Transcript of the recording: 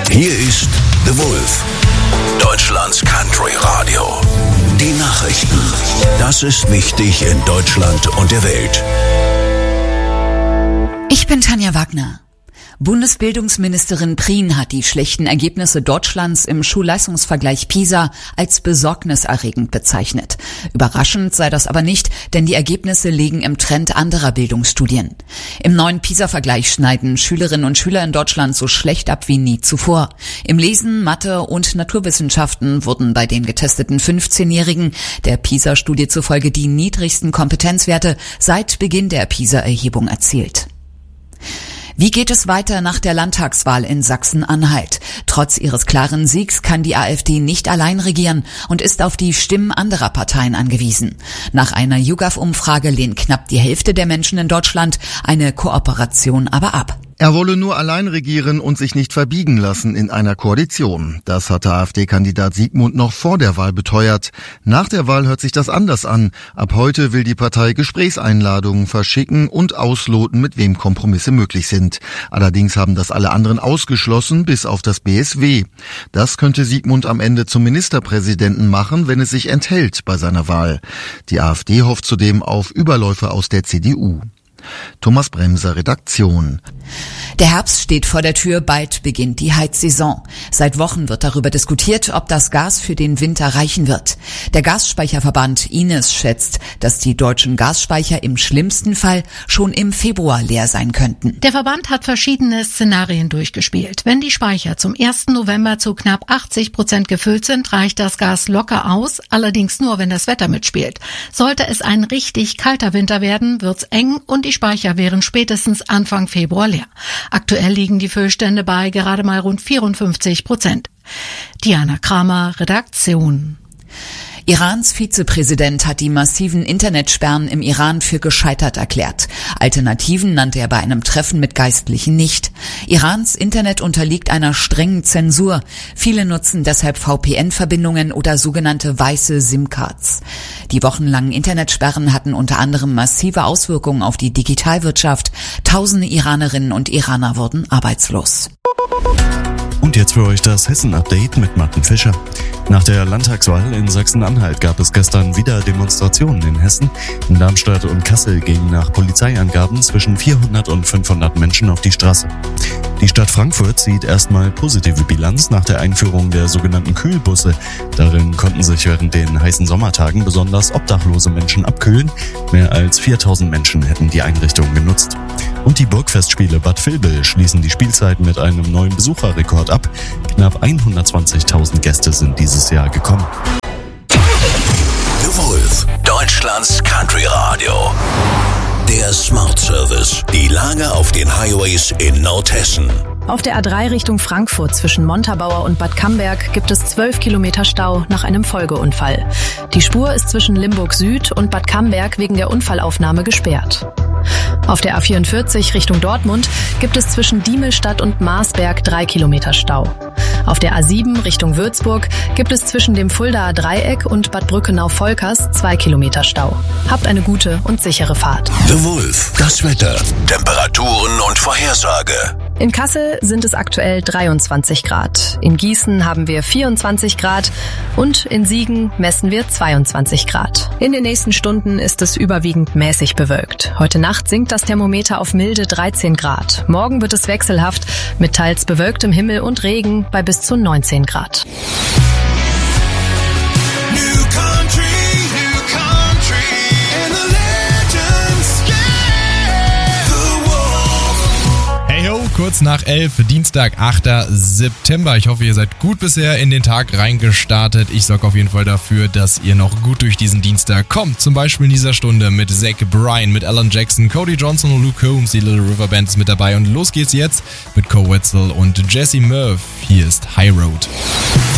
Hier ist The Wolf, Deutschlands Country Radio. Die Nachrichten. Das ist wichtig in Deutschland und der Welt. Ich bin Tanja Wagner. Bundesbildungsministerin Prien hat die schlechten Ergebnisse Deutschlands im Schulleistungsvergleich PISA als besorgniserregend bezeichnet. Überraschend sei das aber nicht, denn die Ergebnisse liegen im Trend anderer Bildungsstudien. Im neuen PISA-Vergleich schneiden Schülerinnen und Schüler in Deutschland so schlecht ab wie nie zuvor. Im Lesen, Mathe und Naturwissenschaften wurden bei den getesteten 15-Jährigen der PISA-Studie zufolge die niedrigsten Kompetenzwerte seit Beginn der PISA-Erhebung erzielt. Wie geht es weiter nach der Landtagswahl in Sachsen-Anhalt? Trotz ihres klaren Siegs kann die AfD nicht allein regieren und ist auf die Stimmen anderer Parteien angewiesen. Nach einer YouGov-Umfrage lehnt knapp die Hälfte der Menschen in Deutschland eine Kooperation aber ab. Er wolle nur allein regieren und sich nicht verbiegen lassen in einer Koalition. Das hatte AfD-Kandidat Siegmund noch vor der Wahl beteuert. Nach der Wahl hört sich das anders an. Ab heute will die Partei Gesprächseinladungen verschicken und ausloten, mit wem Kompromisse möglich sind. Allerdings haben das alle anderen ausgeschlossen, bis auf das BSW. Das könnte Siegmund am Ende zum Ministerpräsidenten machen, wenn es sich enthält bei seiner Wahl. Die AfD hofft zudem auf Überläufe aus der CDU. Thomas Bremser, Redaktion. Der Herbst steht vor der Tür, bald beginnt die Heizsaison. Seit Wochen wird darüber diskutiert, ob das Gas für den Winter reichen wird. Der Gasspeicherverband Ines schätzt, dass die deutschen Gasspeicher im schlimmsten Fall schon im Februar leer sein könnten. Der Verband hat verschiedene Szenarien durchgespielt. Wenn die Speicher zum 1. November zu knapp 80% gefüllt sind, reicht das Gas locker aus, allerdings nur, wenn das Wetter mitspielt. Sollte es ein richtig kalter Winter werden, wird's eng und die Speicher wären spätestens Anfang Februar leer. Aktuell liegen die Füllstände bei gerade mal rund 54%. Diana Kramer, Redaktion. Irans Vizepräsident hat die massiven Internetsperren im Iran für gescheitert erklärt. Alternativen nannte er bei einem Treffen mit Geistlichen nicht. Irans Internet unterliegt einer strengen Zensur. Viele nutzen deshalb VPN-Verbindungen oder sogenannte weiße SIM-Cards. Die wochenlangen Internetsperren hatten unter anderem massive Auswirkungen auf die Digitalwirtschaft. Tausende Iranerinnen und Iraner wurden arbeitslos. Und jetzt für euch das Hessen-Update mit Martin Fischer. Nach der Landtagswahl in Sachsen-Anhalt gab es gestern wieder Demonstrationen in Hessen. In Darmstadt und Kassel gingen nach Polizeiangaben zwischen 400 und 500 Menschen auf die Straße. Die Stadt Frankfurt zieht erstmal positive Bilanz nach der Einführung der sogenannten Kühlbusse. Darin konnten sich während den heißen Sommertagen besonders obdachlose Menschen abkühlen. Mehr als 4000 Menschen hätten die Einrichtung genutzt. Und die Burgfestspiele Bad Vilbel schließen die Spielzeit mit einem neuen Besucherrekord ab. Knapp 120.000 Gäste sind dieses Jahr gekommen. The Wolf, Deutschlands Country Radio. Der Smart Service. Die Lage auf den Highways in Nordhessen. Auf der A3 Richtung Frankfurt zwischen Montabaur und Bad Camberg gibt es 12 Kilometer Stau nach einem Folgeunfall. Die Spur ist zwischen Limburg Süd und Bad Camberg wegen der Unfallaufnahme gesperrt. Auf der A44 Richtung Dortmund gibt es zwischen Diemelstadt und Marsberg 3 Kilometer Stau. Auf der A7 Richtung Würzburg gibt es zwischen dem Fuldaer Dreieck und Bad Brückenau-Volkers 2 Kilometer Stau. Habt eine gute und sichere Fahrt. The Wolf, das Wetter, Temperaturen und Vorhersage. In Kassel sind es aktuell 23 Grad. In Gießen haben wir 24 Grad und in Siegen messen wir 22 Grad. In den nächsten Stunden ist es überwiegend mäßig bewölkt. Heute Nacht sinkt das Thermometer auf milde 13 Grad. Morgen wird es wechselhaft mit teils bewölktem Himmel und Regen bei bis zu 19 Grad. Kurz nach 11, Dienstag, 8. September. Ich hoffe, ihr seid gut bisher in den Tag reingestartet. Ich sorge auf jeden Fall dafür, dass ihr noch gut durch diesen Dienstag kommt. Zum Beispiel in dieser Stunde mit Zach Bryan, mit Alan Jackson, Cody Johnson und Luke Combs. Die Little River Band ist mit dabei. Und los geht's jetzt mit Koe Wetzel und Jesse Murph. Hier ist High Road.